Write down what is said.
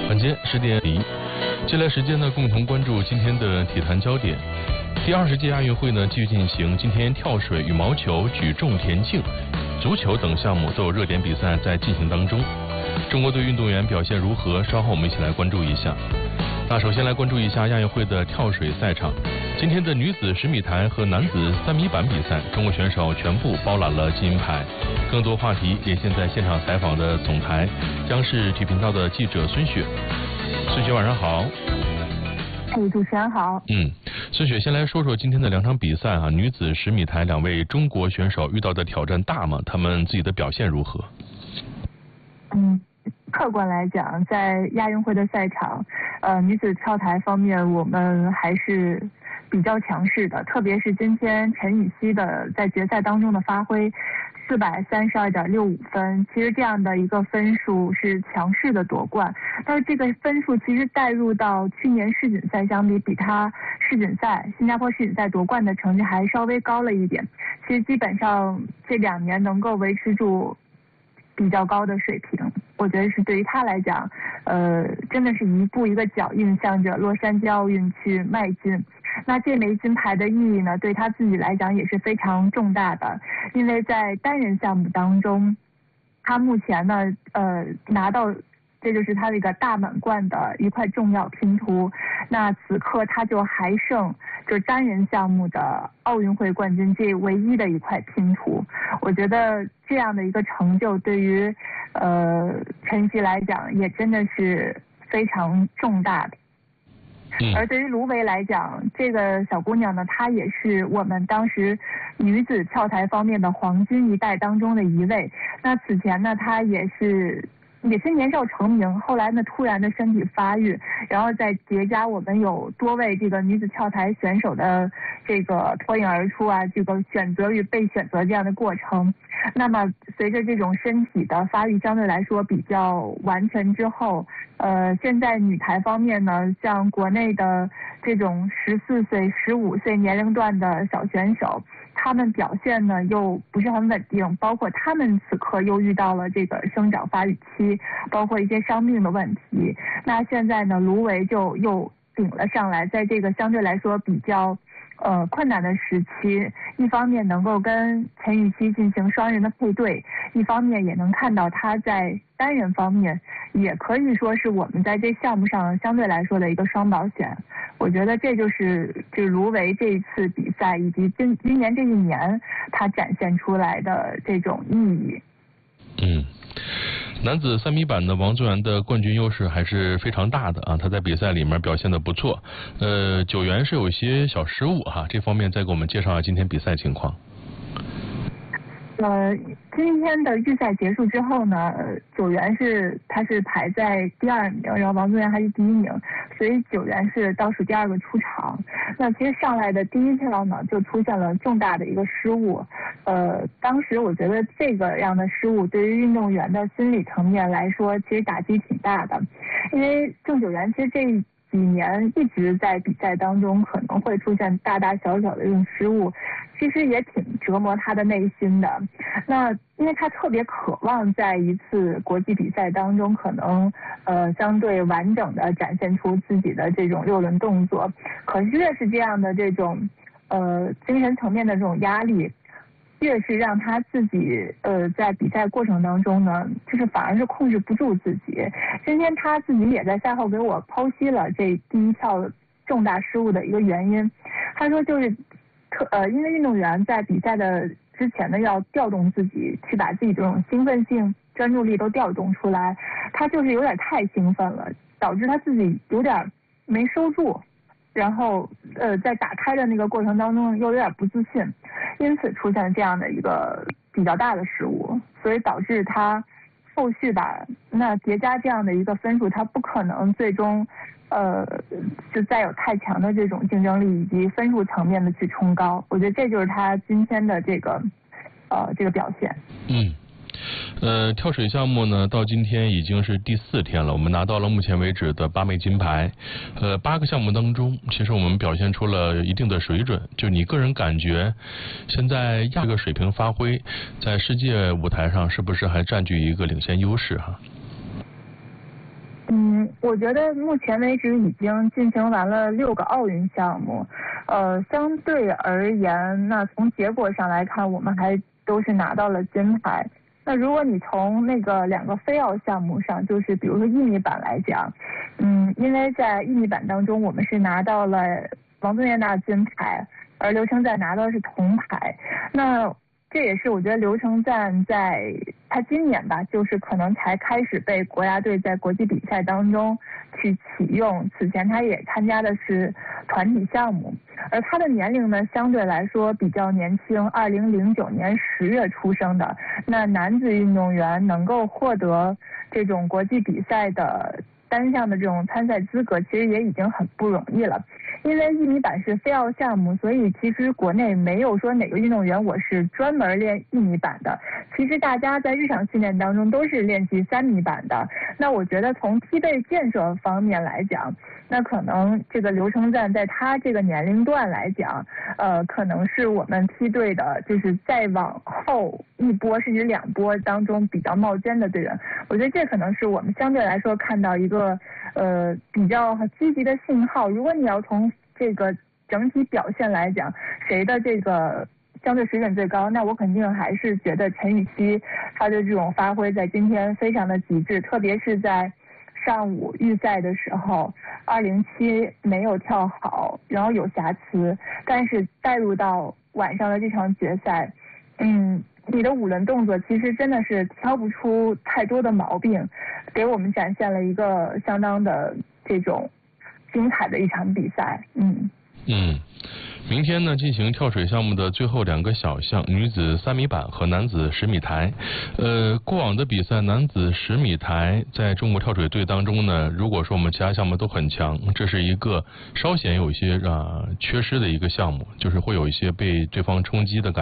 晚间10点1，接下来时间呢，共同关注今天的体坛焦点。第20届亚运会呢继续进行，今天跳水、羽毛球、举重、田径、足球等项目都有热点比赛在进行当中。中国队运动员表现如何？稍后我们一起来关注一下。那首先来关注一下亚运会的跳水赛场。今天的女子10米台和男子3米板比赛，中国选手全部包揽了金牌。更多话题连线在现场采访的总台央视体育频道的记者孙雪。孙雪晚上好。 主持人好。 孙雪先来说说今天的2场比赛啊，女子10米台2位中国选手遇到的挑战大吗？他们自己的表现如何？ 客观来讲，在亚运会的赛场，女子跳台方面我们还是比较强势的，特别是今天陈芋汐的在决赛当中的发挥，432.65分，其实这样的一个分数是强势的夺冠，但是这个分数其实带入到去年世锦赛相比，她新加坡世锦赛夺冠的成绩还稍微高了一点，其实基本上这2年能够维持住比较高的水平，我觉得是对于他来讲，真的是一步一个脚印向着洛杉矶奥运去迈进。那这枚金牌的意义呢，对他自己来讲也是非常重大的，因为在单人项目当中，他目前呢，拿到这就是他这个大满贯的一块重要拼图。那此刻他就还剩就单人项目的奥运会冠军这唯一的一块拼图。我觉得这样的一个成就对于陈曦来讲也真的是非常重大的。而对于卢维来讲，这个小姑娘呢，她也是我们当时女子跳台方面的黄金一代当中的一位。那此前呢，她也是年少成名，后来呢突然的身体发育，然后再叠加我们有多位这个女子跳台选手的这个脱颖而出啊，这个选择与被选择这样的过程。那么随着这种身体的发育相对来说比较完全之后，现在女台方面呢，像国内的这种14岁、15岁年龄段的小选手，他们表现呢又不是很稳定，包括他们此刻又遇到了这个生长发育期，包括一些伤病的问题。那现在呢，卢维就又顶了上来，在这个相对来说比较困难的时期，一方面能够跟陈芋汐进行双人的配对，一方面也能看到他在单人方面也可以说是我们在这项目上相对来说的一个双保险。我觉得这就是卢维这一次比赛以及今年这一年他展现出来的这种意义。 男子3米板的王宗源的冠军优势还是非常大的啊，他在比赛里面表现的不错。9元是有一些小失误哈，这方面再给我们介绍下今天比赛情况。 今天的预赛结束之后呢，9元他是排在第2名，然后王宗源还是第1名，所以9元是倒数第2个出场。那其实上来的第一跳呢，就出现了重大的一个失误。当时我觉得这个样的失误对于运动员的心理层面来说，其实打击挺大的，因为郑9元其实这几年一直在比赛当中可能会出现大大小小的这种失误，其实也挺折磨他的内心的。那因为他特别渴望在一次国际比赛当中可能相对完整的展现出自己的这种6轮动作，可是越是这样的这种精神层面的这种压力，越是让他自己在比赛过程当中呢，就是反而是控制不住自己。今天他自己也在赛后给我剖析了这第一跳重大失误的一个原因。他说就是因为运动员在比赛的之前呢，要调动自己，去把自己这种兴奋性、专注力都调动出来，他就是有点太兴奋了，导致他自己有点没收住。然后在打开的那个过程当中又有点不自信，因此出现这样的一个比较大的失误，所以导致他后续那叠加这样的一个分数，他不可能最终就再有太强的这种竞争力以及分数层面的去冲高。我觉得这就是他今天的这个表现。 跳水项目呢，到今天已经是第4天了，我们拿到了目前为止的8枚金牌。8个项目当中，其实我们表现出了一定的水准。就你个人感觉，现在亚个水平发挥，在世界舞台上是不是还占据一个领先优势哈？ 我觉得目前为止已经进行完了6个奥运项目，相对而言，那从结果上来看，我们还都是拿到了金牌。那如果你从那个2个非奥项目上，就是比如说1米板来讲，因为在1米板当中，我们是拿到了王宗源拿金牌，而刘承赞拿到的是铜牌。那这也是我觉得刘承赞在他今年吧，就是可能才开始被国家队在国际比赛当中去启用。此前他也参加的是团体项目，而他的年龄呢相对来说比较年轻，2009年10月出生的。那男子运动员能够获得这种国际比赛的单项的这种参赛资格，其实也已经很不容易了。因为1米板是非奥项目，所以其实国内没有说哪个运动员我是专门练1米板的。其实大家在日常训练当中都是练习3米板的。那我觉得从梯队建设方面来讲，那可能这个刘承赞在他这个年龄段来讲，可能是我们梯队的就是再往后1波甚至2波当中比较冒尖的队员。我觉得这可能是我们相对来说看到一个比较积极的信号。如果你要从这个整体表现来讲，谁的这个相对水准最高，那我肯定还是觉得陈芋汐她的这种发挥在今天非常的极致，特别是在上午预赛的时候，207没有跳好，然后有瑕疵，但是带入到晚上的这场决赛，你的5轮动作其实真的是挑不出太多的毛病，给我们展现了一个相当的这种精彩的一场比赛。 明天呢进行跳水项目的最后2个小项，女子3米板和男子10米台。过往的比赛，男子10米台在中国跳水队当中呢，如果说我们其他项目都很强，这是一个稍显有一些缺失的一个项目，就是会有一些被对方冲击的感觉。